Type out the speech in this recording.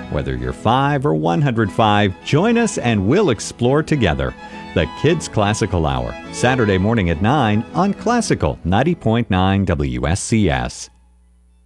Whether you're 5 or 105, join us and we'll explore together. The Kids Classical Hour, Saturday morning at 9 on Classical 90.9 WSCS.